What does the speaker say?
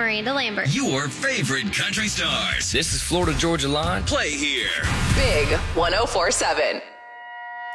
Miranda Lambert. Your favorite country stars. This is Florida Georgia Line. Play here. Big 104.7.